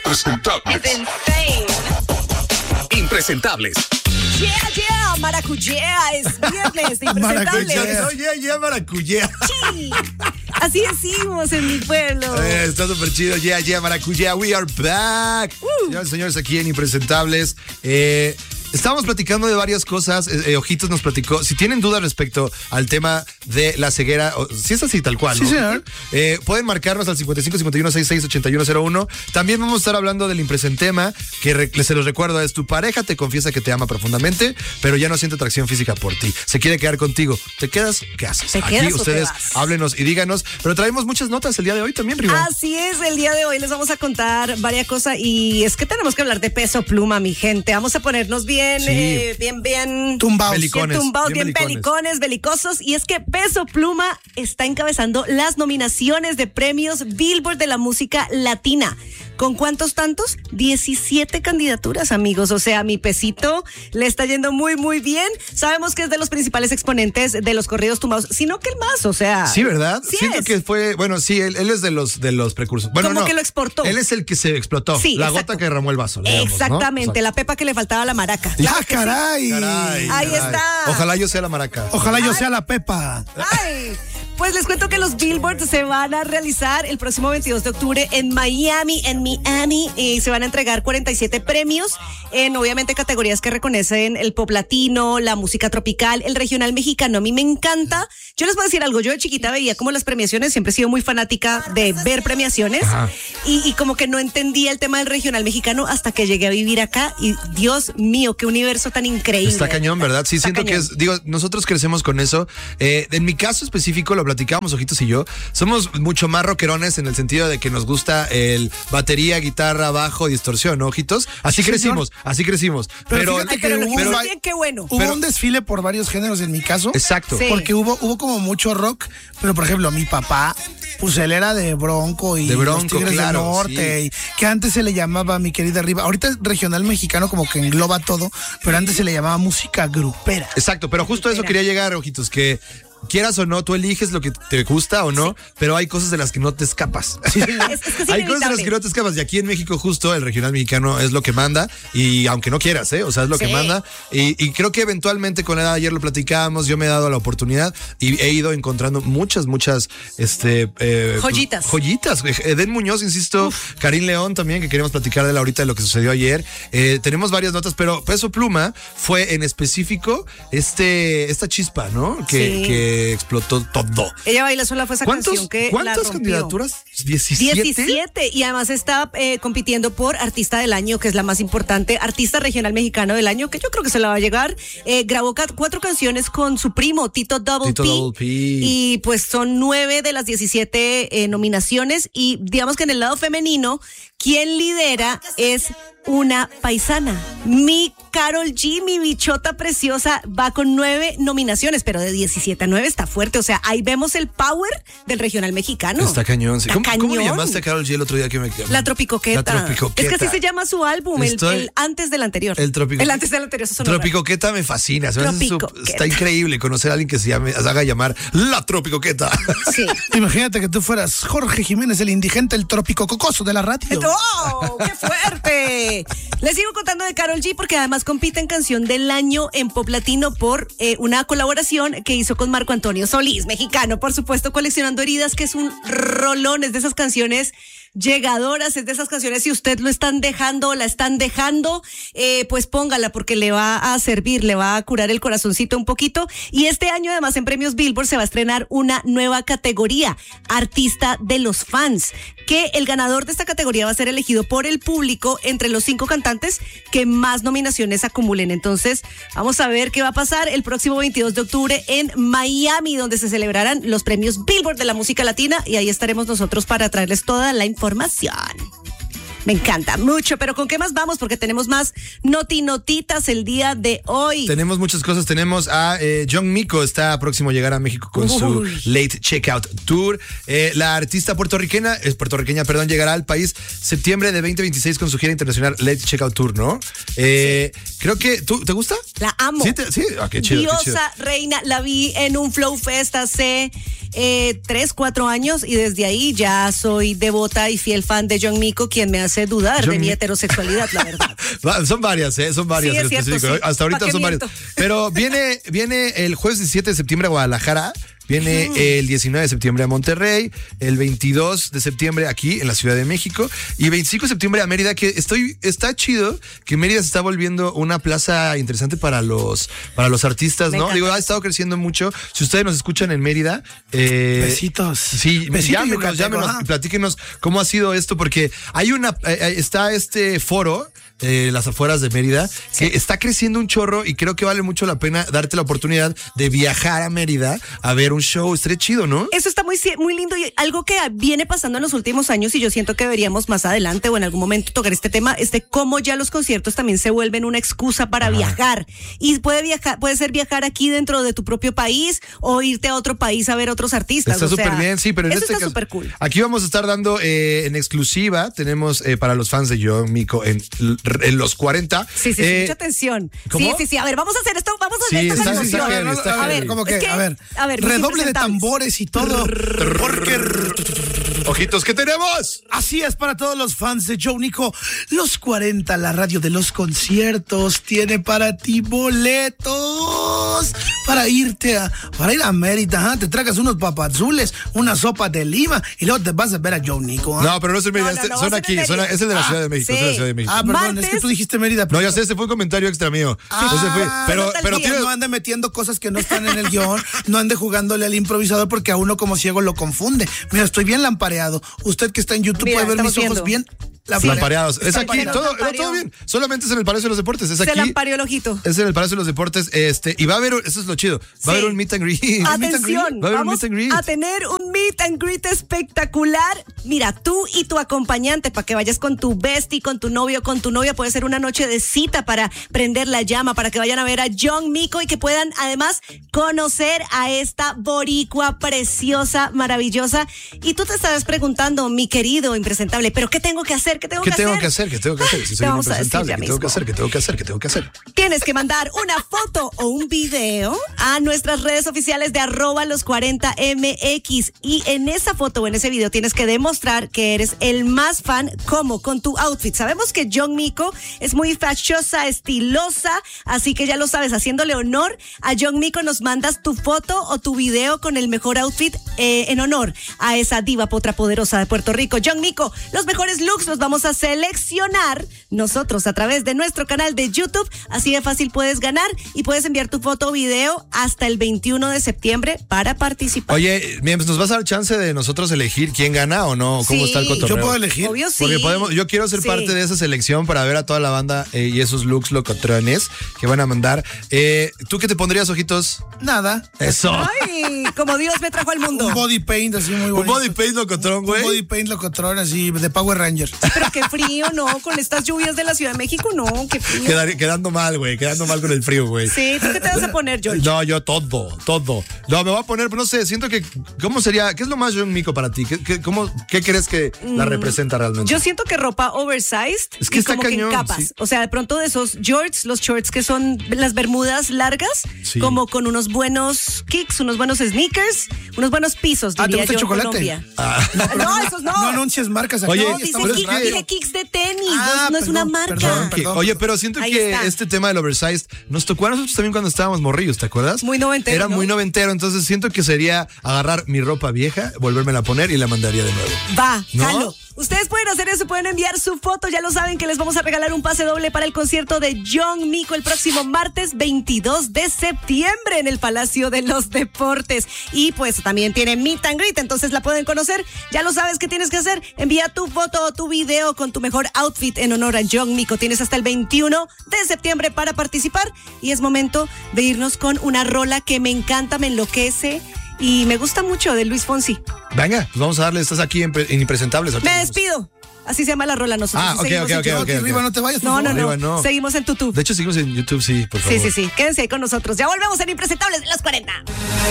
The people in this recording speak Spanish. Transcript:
Impresentables. Yeah, maracuyá, es viernes de Impresentables. Maracuyá. Sí, así decimos en mi pueblo. Está súper chido, maracuyá, we are back. Señores, señores, aquí en Impresentables. Estábamos platicando de varias cosas. Ojitos nos platicó. Si tienen dudas respecto al tema de la ceguera, si es así tal cual, sí, ¿no? Señor. Pueden marcarnos al 55 51 66 8101. También vamos a estar hablando del Impresentema, que se los recuerdo, es tu pareja te confiesa que te ama profundamente, pero ya no siente atracción física por ti. Se quiere quedar contigo. ¿Te quedas? ¿Qué haces? ¿Te Aquí quedas o ustedes te vas? háblenos y díganos. Pero traemos muchas notas el día de hoy también, Riva. Así es, el día de hoy les vamos a contar varias cosas y es que tenemos que hablar de Peso Pluma, mi gente. Vamos a ponernos bien, Sí. bien tumbados. Belicones, bien pelicones, belicosos. Y es que Peso Pluma está encabezando las nominaciones de premios Billboard de la música latina. ¿Con cuántos tantos? 17 candidaturas, amigos. O sea, mi Pesito le está yendo muy, muy bien. Sabemos que es de los principales exponentes de los corridos tumbados, sino que el más, o sea. Sí, ¿verdad? Sí Siento es. que fue, bueno, sí, él es de los precursores. Bueno, Como no, que lo exportó. Él es el que se explotó. Sí, la exacto. gota que derramó el vaso. digamos, ¿no? Exactamente, la pepa que le faltaba a la maraca. ¡Ya, caray! Ahí está. Ojalá yo sea la maraca. Ojalá yo sea la Pepa. Ay, pues les cuento que los Billboard se van a realizar el próximo 22 de octubre en Miami, y se van a entregar 47 premios en, obviamente, categorías que reconocen el pop latino, la música tropical, el regional mexicano. A mí me encanta. Yo les voy a decir algo. Yo de chiquita veía como las premiaciones, siempre he sido muy fanática de ver premiaciones y como que no entendía el tema del regional mexicano hasta que llegué a vivir acá y Dios mío, qué universo tan increíble. Está cañón, ¿verdad? Sí, Está siento cañón. que es, digo, nosotros crecemos con eso. En mi caso específico, lo platicábamos Ojitos y yo, somos mucho más rockerones en el sentido de que nos gusta el batería, guitarra, bajo, distorsión, ¿no, Ojitos? Así Sí, crecimos. Pero fíjate que Pero lo hubo, hicimos bien, qué bueno. hubo un desfile por varios géneros en mi caso. Exacto. Sí. Porque hubo como mucho rock, pero por ejemplo, mi papá, pues él era de Bronco y De Bronco, los Tigres claro, del Norte, sí. y que antes se le llamaba, mi querida Riva, ahorita es regional mexicano como que engloba todo, pero antes se le llamaba música grupera. Exacto, pero justo a eso quería llegar, Ojitos, que quieras o no, tú eliges lo que te gusta o no, pero hay cosas de las que no te escapas. Es que es Hay cosas de las inevitable. que no te escapas. Y aquí en México justo el regional mexicano es lo que manda. Y aunque no quieras, o sea, es lo que Sí. manda. Y creo que eventualmente con la edad, ayer lo platicábamos, yo me he dado la oportunidad y he ido encontrando muchas joyitas. Eden Muñoz, insisto, Karim León también, que queremos platicar de la ahorita de lo que sucedió ayer. Tenemos varias notas, pero Peso Pluma fue en específico esta chispa, ¿no? Que explotó todo. Ella baila sola fue esa canción que la ¿Cuántas rompió. candidaturas? 17. 17 y además está compitiendo por Artista del Año, que es la más importante, Artista Regional Mexicano del Año, que yo creo que se la va a llegar. Grabó 4 canciones con su primo, Tito Double P. Y pues son 9 de las 17 nominaciones. Y digamos que en el lado femenino, quien lidera es una paisana. Mi Karol G, mi bichota preciosa, va con 9 nominaciones, pero de 17 a 9 está fuerte. O sea, ahí vemos el power del regional mexicano. Está cañón. Sí. Está ¿Cómo le cañón. llamaste a Karol G el otro día que me La Tropicoqueta. La Tropicoqueta. Es que así se llama su álbum, el antes del anterior. El Tropicoqueta. El antes del anterior. Eso sonó Tropicoqueta me fascina. Se me hace Tropicoqueta. está increíble conocer a alguien que se haga llamar La Tropicoqueta. raro. Sí. Imagínate que tú fueras Jorge Jiménez, el indigente, el trópico cocoso de la radio. ¡Oh, qué fuerte! Les sigo contando de Karol G porque además compite en Canción del Año en Pop Latino por una colaboración que hizo con Marco Antonio Solís, mexicano, por supuesto, Coleccionando Heridas, que es un rolón, es de esas canciones llegadoras, es de esas canciones, si usted lo están dejando o la están dejando, pues póngala porque le va a servir, le va a curar el corazoncito un poquito. Y este año además en Premios Billboard se va a estrenar una nueva categoría, Artista de los Fans, que el ganador de esta categoría va a ser elegido por el público entre los 5 cantantes que más nominaciones acumulen. Entonces vamos a ver qué va a pasar el próximo 22 de octubre en Miami, donde se celebrarán los premios Billboard de la música latina, y ahí estaremos nosotros para traerles toda la información. Me encanta mucho, pero ¿con qué más vamos? Porque tenemos más notitas el día de hoy. Tenemos muchas cosas. Tenemos a John Mico, está próximo a llegar a México con su Late Checkout Tour. La artista puertorriqueña, llegará al país septiembre de 2026 con su gira internacional Late Checkout Tour, ¿no? Creo que, ¿te gusta? La amo. Sí, qué chido. Diosa, qué chido. reina, la vi en un Flow Fest hace 3, 4 años y desde ahí ya soy devota y fiel fan de John Mico, quien me hace dudar de mi heterosexualidad, la verdad. Son varias, son varias. Sí, es cierto, sí. Hasta ahorita son varias. Pero viene el jueves 17 de septiembre a Guadalajara. Viene el 19 de septiembre a Monterrey, el 22 de septiembre aquí en la Ciudad de México y 25 de septiembre a Mérida, que está chido que Mérida se está volviendo una plaza interesante para los artistas, ¿no? Digo, ha estado creciendo mucho. Si ustedes nos escuchan en Mérida, besitos. Sí, llámenos y platíquenos cómo ha sido esto, porque está este foro las afueras de Mérida, que está creciendo un chorro y creo que vale mucho la pena darte la oportunidad de viajar a Mérida a ver un show. Estaría chido, ¿no? Eso está muy lindo y algo que viene pasando en los últimos años y yo siento que deberíamos más adelante o en algún momento tocar este tema, es de cómo ya los conciertos también se vuelven una excusa para viajar. Y puede ser viajar aquí dentro de tu propio país o irte a otro país a ver otros artistas. Está súper bien, sí, pero en eso este está caso, súper cool. Aquí vamos a estar dando en exclusiva, tenemos para los fans de John Mico en los 40. Sí, mucha atención. ¿Cómo? Sí, a ver, vamos a hacer esto, A ver, redoble de tambores y todo. Porque ojitos, ¿qué tenemos? Así es, para todos los fans de John Mico, los 40, la radio de los conciertos, tiene para ti boletos para ir a Mérida. Te tragas unos papazules, una sopa de lima y luego te vas a ver a John Mico. No, pero no es en Mérida, son aquí, es el de la Ciudad de México. Sí. Es de la Ciudad de México. Perdón, Martes. es que tú dijiste Mérida. No, ya sé, este fue un comentario extra mío. Pero no ande metiendo cosas que no están en el guión, no ande jugándole al improvisador porque a uno como ciego lo confunde. Mira, estoy bien lampareado. Usted que está en YouTube puede ver mis ojos bien lampareados. Es aquí, todo bien. Solamente es en el Palacio de los Deportes. Es aquí. Se lampareó el ojito. Es en el Palacio de los Deportes. Y va a haber, eso es lo chido, va a haber un meet and greet. Atención, va a haber un vamos meet and greet. a tener un meet and greet espectacular. Mira, tú y tu acompañante, para que vayas con tu bestie, con tu novio, con tu novia, puede ser una noche de cita para prender la llama, para que vayan a ver a John Mico y que puedan además conocer a esta boricua preciosa, maravillosa. Y tú te estarás preguntando, mi querido impresentable, ¿pero qué tengo que hacer? ¿Qué tengo que hacer? Si soy impresentable, ¿qué tengo que hacer? Tienes que mandar una foto o un video a nuestras redes oficiales de @los40mx y en esa foto o en ese video tienes que demostrar que eres el más fan, como con tu outfit. Sabemos que John Mico es muy fashiosa, estilosa, así que ya lo sabes, haciéndole honor a John Mico nos mandas tu foto o tu video con el mejor outfit en honor a esa diva potra poderosa de Puerto Rico, John Mico. Los mejores looks los vamos a seleccionar nosotros a través de nuestro canal de YouTube. Así de fácil puedes ganar y puedes enviar tu foto o video hasta el 21 de septiembre para participar. Oye, ¿nos vas a dar chance de nosotros elegir quién gana o no? ¿Cómo está el cotorreo? Yo puedo elegir. Obvio, sí. Porque yo quiero ser parte de esa selección para ver a toda la banda y esos looks locotrones que van a mandar. ¿Tú qué te pondrías, ojitos? Nada. Eso. Ay, como Dios me trajo al mundo. Un body paint así muy bonito. Un body paint locotrón, güey. Un body paint locotrón así de Power Ranger. Pero qué frío, ¿no? Con estas lluvias de la Ciudad de México, no, qué frío. Quedando mal, güey. Quedando mal con el frío, güey. Sí, ¿tú qué te vas a poner, George? No, yo todo. No, me voy a poner, no sé, siento que, ¿cómo sería? ¿Qué es lo más John Mico para ti? ¿Qué crees que la representa realmente? Yo siento que ropa oversized. Es que y está como cañón, que en capas. sí. O sea, de pronto de esos shorts, los shorts que son las bermudas largas, sí, como con unos buenos kicks, unos buenos sneakers, unos buenos pisos, ¿te diría gusta yo, el chocolate? Colombia. No, esos no. No anuncias marcas aquí. Oye, No, pero dije kicks de tenis, no es perdón, una marca. perdón. Oye, pero siento Ahí que está. este tema del oversized nos tocó a nosotros también cuando estábamos morrillos, ¿te acuerdas? Muy noventero, Era ¿no? muy noventero, entonces siento que sería agarrar mi ropa vieja, volvérmela a poner y la mandaría de nuevo. Va, ¿No? jalo. Ustedes pueden hacer eso, pueden enviar su foto, ya lo saben que les vamos a regalar un pase doble para el concierto de John Mico el próximo martes 22 de septiembre en el Palacio de los Deportes. Y pues también tiene Meet and Greet, entonces la pueden conocer. Ya lo sabes qué tienes que hacer, envía tu foto o tu video con tu mejor outfit en honor a John Mico. Tienes hasta el 21 de septiembre para participar y es momento de irnos con una rola que me encanta, me enloquece y me gusta mucho, de Luis Fonsi. Venga, pues vamos a darle, estás aquí en Impresentables. Me despido. Así se llama la rola nosotros. Ah, ok. Arriba, no te vayas, por favor. Arriba, no. Seguimos en YouTube. De hecho, seguimos en YouTube, sí, por favor. Sí. Quédense ahí con nosotros. Ya volvemos en Impresentables de las 40.